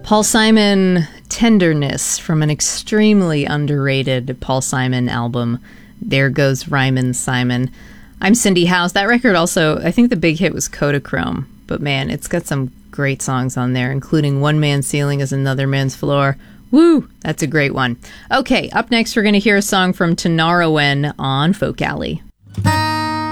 Paul Simon, Tenderness, from an extremely underrated Paul Simon album, There Goes Ryman Simon. I'm Cindy House. That record also, I think the big hit was Kodachrome, but man, it's got some great songs on there, including One Man's Ceiling is Another Man's Floor. Woo! That's a great one. Okay, up next we're going to hear a song from Tanara Wen on Folk Alley.